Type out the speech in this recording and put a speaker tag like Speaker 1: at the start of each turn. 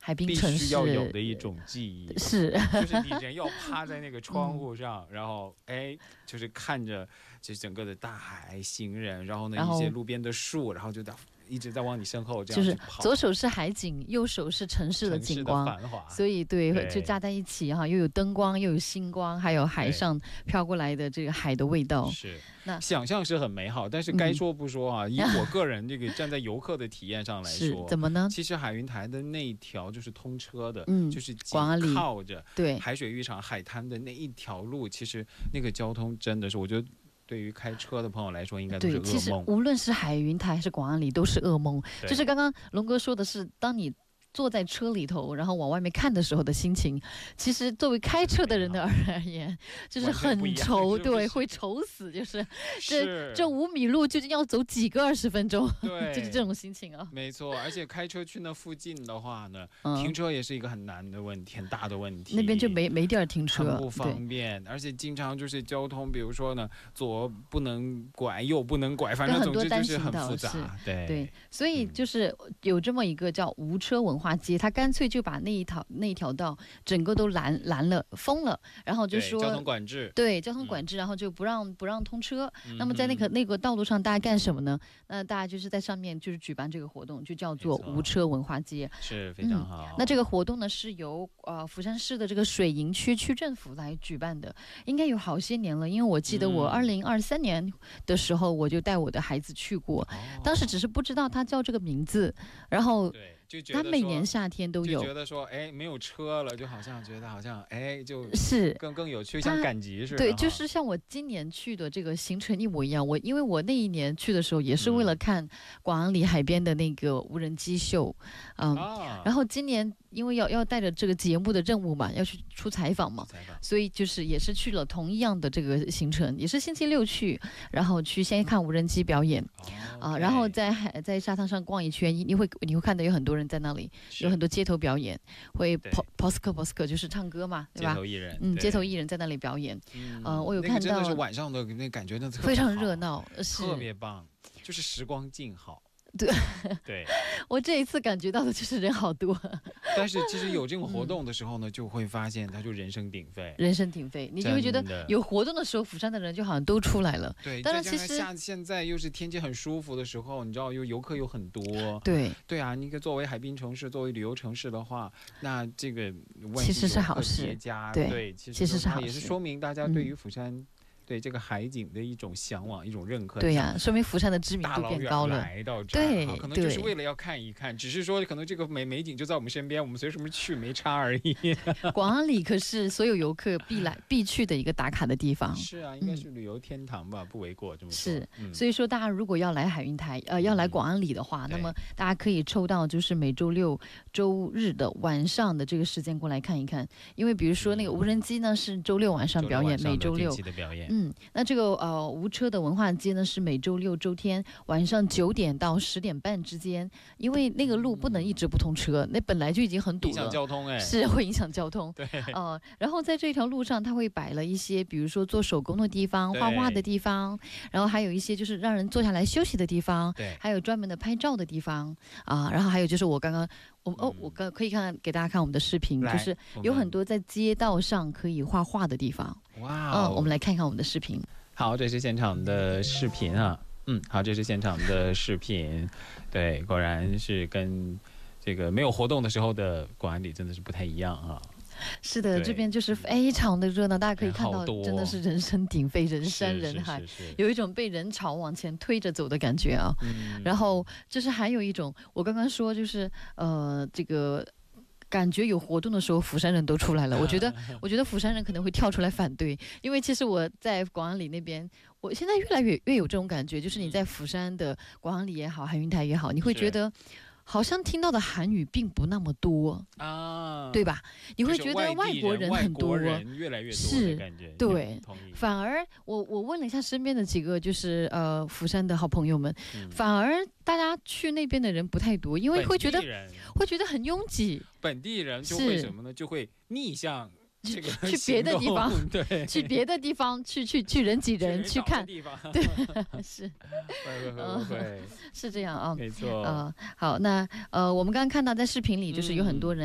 Speaker 1: 海滨城市
Speaker 2: 必须要有的一种记忆，
Speaker 1: 是，
Speaker 2: 就是你人要趴在那个窗户上，然后就是看着这整个的大海、行人，然后呢一些路边的树，然后就一直在往你身后这样去跑，
Speaker 1: 就是左手是海景，右手是城市的景光，
Speaker 2: 繁华，
Speaker 1: 所以对就加在一起哈，又有灯光，又有星光，还有海上飘过来的这个海的味道。
Speaker 2: 是，那想象是很美好，但是该说不说啊，以我个人这个站在游客的体验上来说，
Speaker 1: 怎么呢？
Speaker 2: 其实海云台的那一条就是通车的，就是
Speaker 1: 广安里
Speaker 2: 靠着
Speaker 1: 对
Speaker 2: 海水浴场海滩的那一条路，其实那个交通真的是，我觉得对于开车的朋友来说应该都是噩梦。
Speaker 1: 对，其实无论是海云台还是广安里都是噩梦。就是刚刚龙哥说的是，当你坐在车里头，然后往外面看的时候的心情，其实作为开车的人的而言，就是很愁，对，会愁死，就是这5米路究竟要走几个20分钟，
Speaker 2: 对，
Speaker 1: 就是这种心情啊。
Speaker 2: 没错，而且开车去那附近的话呢，停车也是一个很难的问题，很大的问题。
Speaker 1: 那边就没地儿停车，
Speaker 2: 很不方便，而且经常就是交通，比如说呢，左不能拐，右不能拐，反正总之就是很复杂。对，
Speaker 1: 所以就是有这么一个叫无车文化街，他干脆就把那一条道整个都拦了封了，然后就说
Speaker 2: 交通管制，
Speaker 1: 对，交通管制，然后就不让通车。那么在那个道路上大家干什么呢？那大家就是在上面就是举办这个活动，就叫做无车文化街，
Speaker 2: 是非常好。
Speaker 1: 那这个活动呢是由釜山市的这个水营区区政府来举办的，应该有好些年了，因为我记得我2023年的时候我就带我的孩子去过，当时只是不知道他叫这个名字，然后他每年夏天都有，
Speaker 2: 就觉得说没有车了，就好像觉得好像就是更有趣，像赶集似的。
Speaker 1: 对，就是像我今年去的这个行程一模一样。因为我那一年去的时候也是为了看广安里海边的那个无人机秀，然后今年因为要带着这个节目的任务嘛，要去出采访嘛，所以就是也是去了同一样的这个行程，也是星期六去，然后去先看无人机表演，然后在沙滩上逛一圈，你会看到有很多人在那里，有很多街头表演，会 posk 就是唱歌嘛，对吧？
Speaker 2: 街头艺人，
Speaker 1: 街头艺人在那里表演，我有看到，
Speaker 2: 真的是晚上的那感觉，
Speaker 1: 非常热闹，
Speaker 2: 特别棒，就是时光静好。对，
Speaker 1: 我这一次感觉到的就是人好多，
Speaker 2: 但是其实有这种活动的时候呢，就会发现它就人声鼎沸，你就会觉得有活动的时候，釜山的人就好像都出来了。 对，当然其实现在又是天气很舒服的时候，你知道游客有很多。对啊，你作为海滨城市，作为旅游城市的话，那这个
Speaker 1: 其实是好事，
Speaker 2: 对，
Speaker 1: 其实是好事，
Speaker 2: 也是说明大家对于釜山。对这个海景的一种向往，一种认可。
Speaker 1: 对呀，说明釜山的知名度变高了。
Speaker 2: 来到这儿，可能就是为了要看一看，只是说可能这个美景就在我们身边，我们随什么去没差而已。
Speaker 1: 广安里可是所有游客必去的一个打卡的地方。
Speaker 2: 是啊，应该是旅游天堂吧，不为过这么说。
Speaker 1: 是，所以说大家如果要来海云台，要来广安里的话，那么大家可以抽到就是每周6、周日的晚上的这个时间过来看一看，因为比如说那个无人机呢是周6晚上表演，每周6
Speaker 2: 的表演。
Speaker 1: 那这个无车的文化街呢是每周6、周天晚上9点到10点半之间，因为那个路不能一直不通车，那本来就已经很堵了，
Speaker 2: 影响交通
Speaker 1: 是会影响交通。
Speaker 2: 对，
Speaker 1: 然后在这条路上，它会摆了一些，比如说做手工的地方、画画的地方，然后还有一些就是让人坐下来休息的地方，还有专门的拍照的地方然后还有就是我刚刚。我可以给大家看我们的视频，就是有很多在街道上可以画画的地方。
Speaker 2: 哇，
Speaker 1: 我们来看一看我们的视频。
Speaker 2: 好，这是现场的视频啊。好，这是现场的视频。对，果然是跟这个没有活动的时候的广安里真的是不太一样啊。
Speaker 1: 是的，这边就是非常的热闹，大家可以看到真的是人声鼎沸，人山人海，有一种被人潮往前推着走的感觉啊。然后就是还有一种，我刚刚说就是这个感觉有活动的时候，釜山人都出来了。我觉得釜山人可能会跳出来反对，因为其实我在广安里那边，我现在越来越有这种感觉，就是你在釜山的广安里也好，海云台也好，你会觉得好像听到的韩语并不那么多对吧？你会觉得外国人很多，
Speaker 2: 越来越多的感觉。
Speaker 1: 对，反而我问了一下身边的几个就是釜山的好朋友们，反而大家去那边的人不太多，因为会觉得很拥挤。
Speaker 2: 本地人就会什么呢？就会逆向。
Speaker 1: 去别的地方，
Speaker 2: 对，
Speaker 1: 去别的地方，去人挤人去看，对，是，
Speaker 2: 会，
Speaker 1: 是这样啊，
Speaker 2: 没错。
Speaker 1: 好，那我们刚刚看到在视频里，就是有很多人。